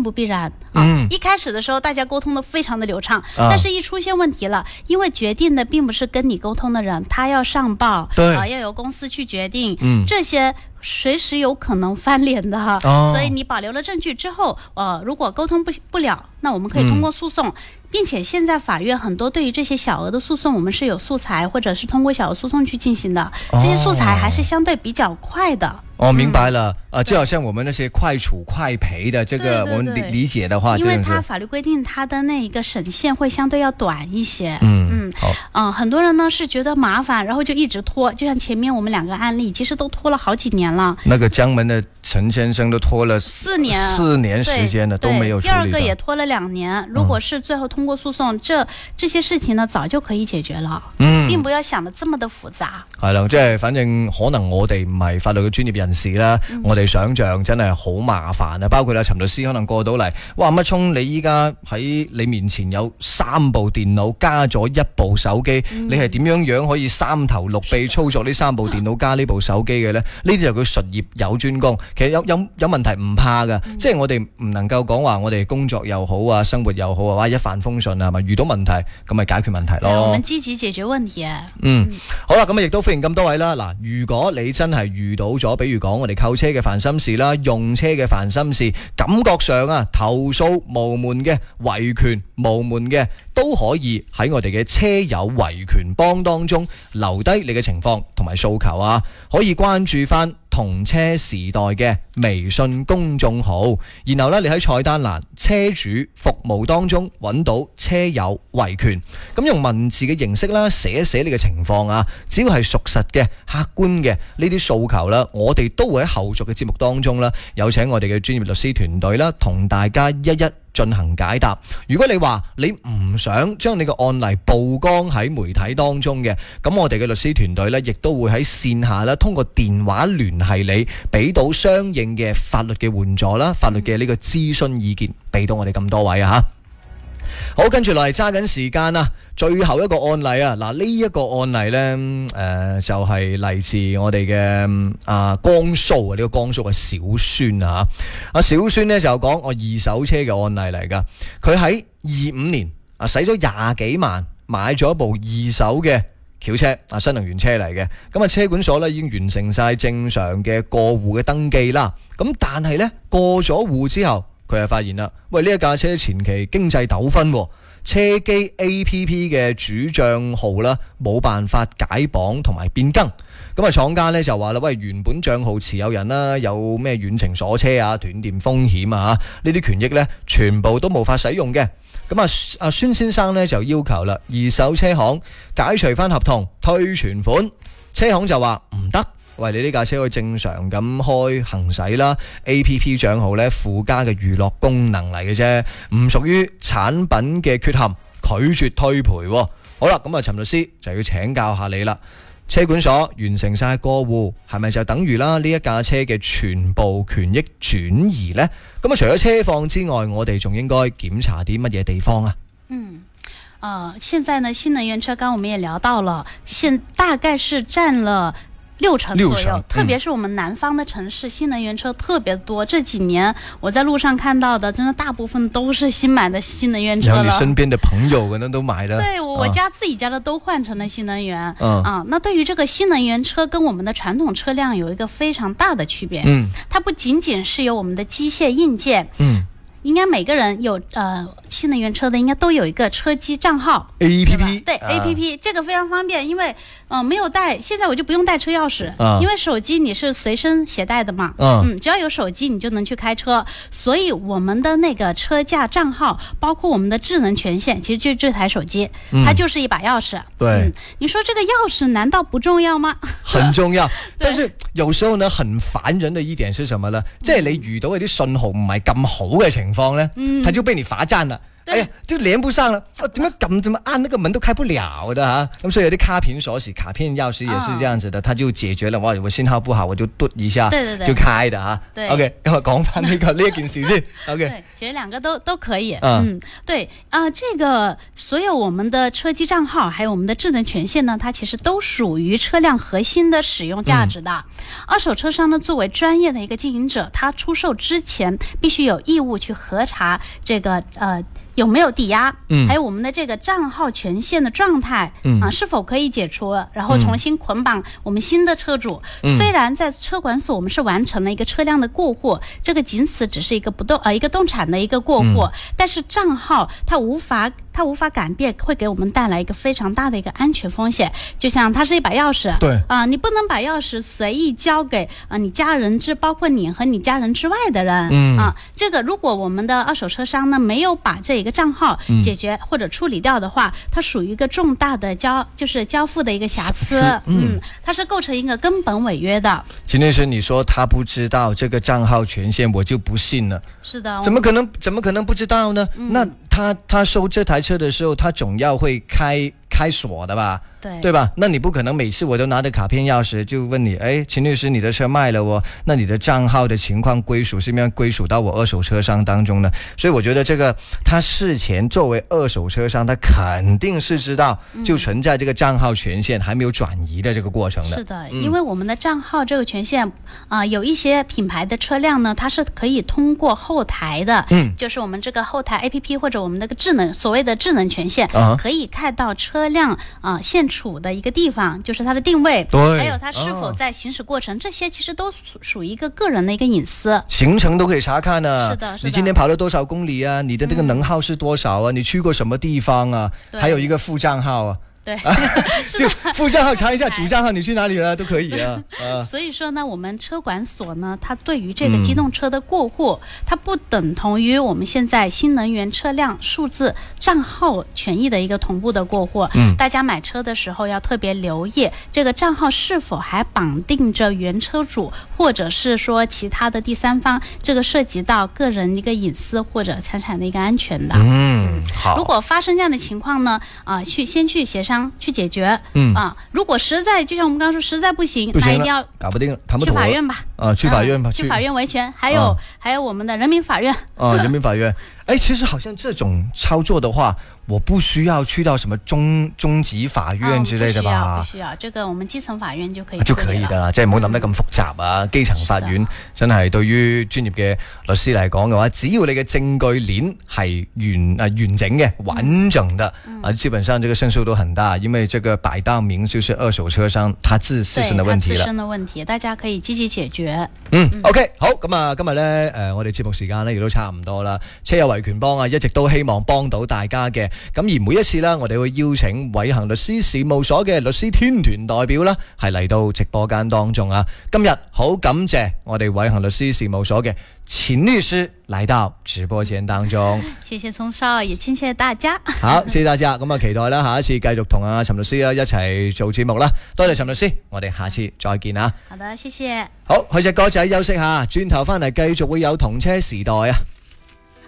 不必然啊。一开始的时候大家沟通的非常的流畅，但是一出现问题了，因为决定的并不是跟你沟通的人，他要上报，要由公司去决定，这些随时有可能翻脸的，所以你保留了证据之后，如果沟通不了，那我们可以通过诉讼，并且现在法院很多对于这些小额的诉讼，我们是有素材或者是通过小额诉讼去进行的，这些素材还是相对比较快的。 明白了，就好像我们那些快处快赔的这个，我们理解的话， 因为它法律规定它的那一个审限会相对要短一些。很多人呢是觉得麻烦，然后就一直拖，就像前面我们2个案例，其实都拖了好几年了。 那个江门的陈先生都拖了4年时间了，都没有处理到。 第二个也拖了2年，如果是最后通過訴訟，這些事情呢早就可以解決了，並不要想得這麼的複雜。 係啦，即係反正可能我哋唔係法律嘅專業人士啦，我哋想象真係好麻煩啊！包括陳律師可能過到嚟，哇乜聰你依家喺你面前有3部電腦加咗1部手機，你係點樣可以3頭6臂操作呢3部電腦加呢部手機嘅呢？呢啲就叫術業有專攻。其實有問題唔怕噶，即係我哋唔能夠講話我哋工作又好啊，生活又好啊，哇一帆風順啊，咪遇到問題咁咪解決問題咯。 我們積極解決問題。 好啦，咁亦都歡迎咁多位啦。嗱，如果你真係遇到咗，比如講我哋購車嘅煩心事啦，用車嘅煩心事，感覺上啊投訴無門嘅、維權無門嘅，都可以喺我哋嘅車友維權幫當中留低你嘅情況同埋訴求啊，可以關注翻同車時代嘅微信公眾號，然後你喺菜單欄車主服務當中揾到車友維權，咁用文字嘅形式啦寫一寫你嘅情況啊，只要係屬實嘅、客觀嘅呢啲訴求啦，我哋都會喺後續嘅節目當中啦，有請我哋嘅專業律師團隊啦，同大家一一進行解答。如果你話你唔想將你嘅案例曝光喺媒體當中嘅，咁我哋嘅律師團隊呢，亦都會喺線下啦，通過電話聯繫你，俾到相應嘅法律嘅援助啦，法律嘅呢個諮詢意見，俾到我哋咁多位啊。好，跟住落嚟揸緊時間啊，最後一個案例啊，嗱呢一個案例呢，就係嚟自我哋嘅江蘇啊，呢個江蘇嘅小孫啊，小孫呢就講我二手車嘅案例嚟噶，佢喺25年使咗20幾萬買咗一部二手嘅轎車新能源車嚟嘅，咁車管所呢已經完成晒正常嘅過戶嘅登記啦，咁但係呢，過咗戶之後，佢就發現啦，喂呢一架車前期經濟糾紛，車機 APP 嘅主帳號啦冇辦法解綁同埋變更，咁廠家呢就話啦，喂原本帳號持有人啦有咩遠程鎖車啊、斷電風險啊呢啲權益呢全部都無法使用嘅，咁阿孫先生呢就要求啦，二手車行解除翻合同退存款，車行就話唔得。喂，你呢架車可以正常咁開行駛啦 ，APP 帳號呢附加嘅娛樂功能嚟嘅啫，唔屬於產品嘅缺陷，拒絕退賠。好啦，咁陳律師就要請教下你啦。車管所完成晒過戶，係咪就等於啦呢一架車嘅全部權益轉移呢？咁除咗車況之外，我哋仲應該檢查啲乜嘢地方啊？ 現在呢新能源車，剛我們也聊到了，大概是佔了6成左右，特別是我們南方的城市，新能源車特別多。這幾年我在路上看到的，真的大部分都是新買的新能源車了。 然後你身邊的朋友可能都買了。 對，我家自己家的都換成了新能源。那對於這個新能源車跟我們的傳統車輛有一個非常大的區別。它不僅僅是有我們的機械硬件。應該每個人有新能源車的應該都有一個車機賬號 APP， 對 APP 這個非常方便，因為沒有帶，現在我就不用帶車鑰匙，因為手機你是隨身攜帶的嘛，只要有手機你就能去開車，所以我們的那個車架賬號包括我們的智能權限，其實就是這台手機，它就是一把鑰匙。 對， 你說這個鑰匙難道不重要嗎？ 很重要，但是有時候呢很煩人的一點是什麼呢？即係你遇到一啲信號唔係咁好嘅情況呢，它就被你罰站了。 哎呀，就連不上了，點解怎麼按那個門都開不了的啊？咁所以有啲卡片鎖匙、卡片鑰匙也是這樣子的，它就解決了。我信號不好，我就嘟一下， 對， 就開的啊。 對 OK， 咁我講翻呢一件事先。OK， 對，其實兩個都可以。對這個所有我們的車機賬號，還有我們的智能權限呢，它其實都屬於車輛核心的使用價值的。二手車商呢，作為專業的一個經營者，他出售之前必須有義務去核查這個有沒有抵押，還有我們的這個賬號權限的狀態，是否可以解除，然後重新捆綁我們新的車主。雖然在車管所我們是完成了一個車輛的過戶，這個僅此只是一個一個動產的一個過戶，但是賬號它無法改變，會給我們帶來一個非常大的一個安全風險。就像它是一把鑰匙， 對你不能把鑰匙隨意交給你家人包括你和你家人之外的人。這個如果我們的二手車商呢沒有把這一個賬號解決或者處理掉的話，它屬於一個重大的交付的一個瑕疵。它是構成一個根本違約的。 秦律師，你說他不知道這個賬號權限，我就不信了。 是的， 怎麼可能不知道呢？那他收這台車的時候，他總要會開鎖的吧？對吧？那你不可能每次我都拿着卡片鑰匙就問你，秦律師，你的車賣了我，那你的賬號的情況歸屬是不是歸屬到我二手車商當中呢？所以我覺得這個他事前作為二手車商，他肯定是知道就存在這個賬號權限還沒有轉移的這個過程的。 是的，因為我們的賬號這個權限有一些品牌的車輛呢，它是可以通過後台的，就是我們這個後台 APP 或者我們那個所謂的智能權限，可以看到車輛現處的一個地方，就是它的定位，還有它是否在行駛過程，這些其實都屬於一個個人的一個隱私。行程都可以查看啊， 是的， 你今天跑了多少公里啊？你的這個能耗是多少啊？你去過什麼地方啊？還有一個副賬號啊。 對， 就副賬號查一下，主賬號你去哪裡了都可以啊。 所以說呢，我們車管所呢，它對於這個機動車的過戶，它不等同於我們現在新能源車輛數字賬號權益的一個同步的過戶。大家買車的時候要特別留意，這個賬號是否還綁定着原車主，或者是說其他的第三方，這個涉及到個人一個隱私或者財產的一個安全的。好。如果發生這樣的情況呢，先去協商。去解決。如果實在就像我們剛剛說實在不行，那一定要搞不定， 去法院吧。 去法院吧， 去法院維權。還有我們的人民法院。 人民法院。其實好像這種操作的話，我不需要去到什麼中級法院之類的吧？ 不需要，這個我們基層法院就可以的啦，即係唔好諗得咁複雜啊。基層法院真係對於專業嘅律師嚟講嘅話，只要你嘅證據鏈係完整嘅、完整的，基本上這個勝數都很大，因為這個擺到明就是二手車商他自身的問題了。 自身的問題，大家可以積極解決。 OK， 好，咁啊，今日呢，我哋節目時間呢亦都差唔多啦。車友維權幫啊，一直都希望幫到大家嘅。咁而每一次呢，我哋會邀請偉恒律師事務所嘅律師天團代表啦，係嚟到直播間當中啊。今日好感謝我哋偉恒律師事務所嘅秦律師來到直播間當中。 謝謝聰少，也謝謝大家。 好，謝謝大家。咁啊，期待啦，下一次繼續同阿陳律師一齊做節目啦。多謝陳律師，我哋下次再見啊。 好的，謝謝。 好，去隻歌仔休息下，轉頭翻嚟繼續會有同車時代啊。